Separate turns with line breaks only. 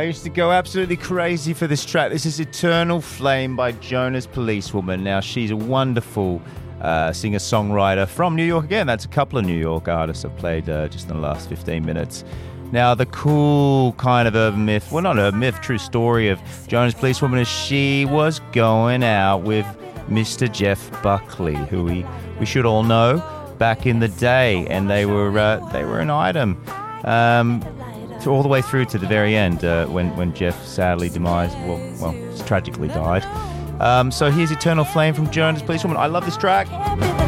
I used to go absolutely crazy for this track. This is Eternal Flame by Jonas Policewoman. Now, she's a wonderful singer-songwriter from New York. Again, that's a couple of New York artists I've played just in the last 15 minutes. Now, the cool kind of urban myth, well, not urban myth, true story of Jonas Policewoman is she was going out with Mr. Jeff Buckley, who we should all know back in the day, and they were an item. All the way through to the very end when Jeff sadly tragically died. So here's Eternal Flame from Jonas Policewoman. I love this track.